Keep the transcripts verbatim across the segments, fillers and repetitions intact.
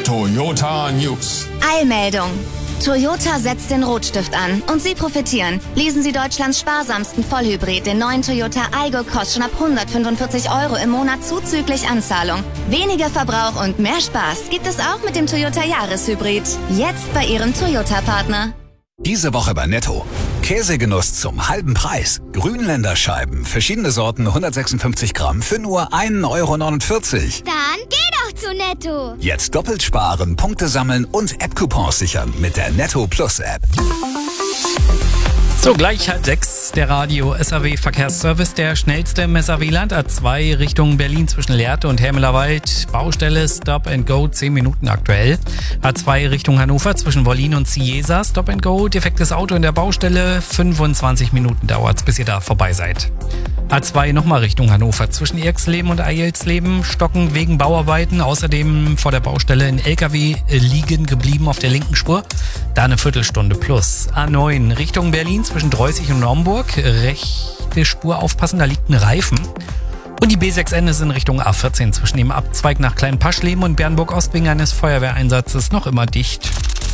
Toyota News. Eilmeldung. Toyota setzt den Rotstift an und Sie profitieren. Lesen Sie Deutschlands sparsamsten Vollhybrid, den neuen Toyota Aygo, kostet schon ab hundertfünfundvierzig Euro im Monat zuzüglich Anzahlung. Weniger Verbrauch und mehr Spaß gibt es auch mit dem Toyota Jahreshybrid. Jetzt bei Ihrem Toyota-Partner. Diese Woche bei Netto. Käsegenuss zum halben Preis. Grünländer Scheiben, verschiedene Sorten, hundertsechsundfünfzig Gramm für nur ein Euro neunundvierzig. Dann geh doch zu Netto. Jetzt doppelt sparen, Punkte sammeln und App-Coupons sichern mit der Netto Plus App. So, gleich halb sechs, der Radio S A W Verkehrsservice, der schnellste im S A W-Land, A zwei Richtung Berlin zwischen Lehrte und Hermelerwald, Baustelle Stop and Go, zehn Minuten aktuell. A zwei Richtung Hannover zwischen Wollin und Ciesa, Stop and Go, defektes Auto in der Baustelle, fünfundzwanzig Minuten dauert's, bis ihr da vorbei seid. A zwei nochmal Richtung Hannover zwischen Irxleben und Eilsleben, stocken wegen Bauarbeiten, außerdem vor der Baustelle ein L K W liegen geblieben auf der linken Spur, da eine Viertelstunde plus. A neun Richtung Berlin zwischen Dreußig und Naumburg, rechte Spur aufpassen, da liegt ein Reifen. Und die B sechs N ist in Richtung A vierzehn zwischen dem Abzweig nach Kleinpaschleben und Bernburg-Ost wegen eines Feuerwehreinsatzes noch immer dicht.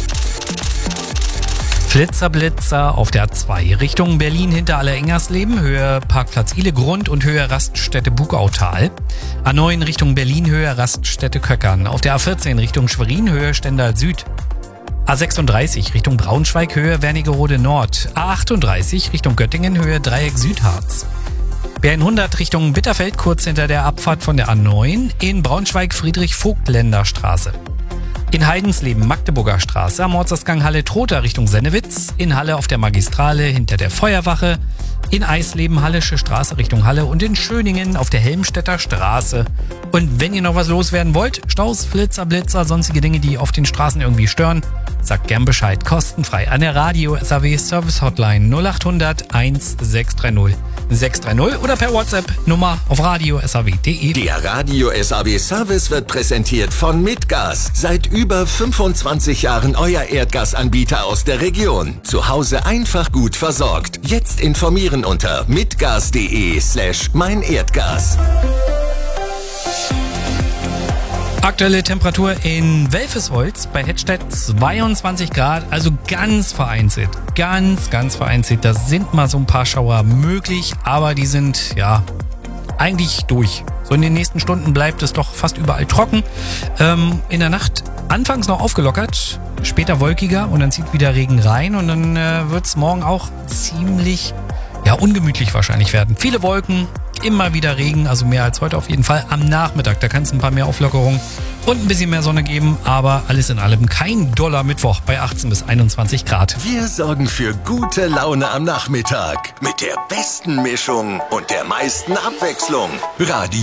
Flitzer Blitzer auf der A zwei Richtung Berlin hinter Aller-Engersleben, Höhe Parkplatz Ihlegrund und Höhe Raststätte Bugautal. A neun Richtung Berlin, Höhe Raststätte Köckern. Auf der A vierzehn Richtung Schwerin, Höhe Stendal Süd. A sechsunddreißig Richtung Braunschweig, Höhe Wernigerode Nord. A achtunddreißig Richtung Göttingen, Höhe Dreieck Südharz. B hundert Richtung Bitterfeld, kurz hinter der Abfahrt von der A neun. In Braunschweig Friedrich-Vogt-Länder-Straße. In Heidensleben Magdeburger Straße, am Ortsausgang Halle-Trotha Richtung Sennewitz. In Halle auf der Magistrale hinter der Feuerwache. In Eisleben Hallische Straße Richtung Halle und in Schöningen auf der Helmstedter Straße. Und wenn ihr noch was loswerden wollt, Staus, Flitzer, Blitzer, sonstige Dinge, die auf den Straßen irgendwie stören, sagt gern Bescheid, kostenfrei an der Radio S A W Service Hotline null acht hundert eins sechs drei null sechs drei null oder per WhatsApp Nummer auf radio s a w punkt de. Der Radio S A W Service wird präsentiert von Mitgas. Seit über fünfundzwanzig Jahren euer Erdgasanbieter aus der Region. Zu Hause einfach gut versorgt. Jetzt informieren unter mitgas.de slash mein Erdgas. Aktuelle Temperatur in Welfesholz bei Hettstedt zweiundzwanzig Grad, also ganz vereinzelt, ganz, ganz vereinzelt. Da sind mal so ein paar Schauer möglich, aber die sind, ja, eigentlich durch. So in den nächsten Stunden bleibt es doch fast überall trocken. Ähm, in der Nacht anfangs noch aufgelockert, später wolkiger und dann zieht wieder Regen rein und dann äh, wird es morgen auch ziemlich, ja, ungemütlich wahrscheinlich werden. Viele Wolken, immer wieder Regen, also mehr als heute auf jeden Fall. Am Nachmittag, da kann es ein paar mehr Auflockerungen und ein bisschen mehr Sonne geben, aber alles in allem kein doller Mittwoch bei achtzehn bis einundzwanzig Grad. Wir sorgen für gute Laune am Nachmittag mit der besten Mischung und der meisten Abwechslung. Radio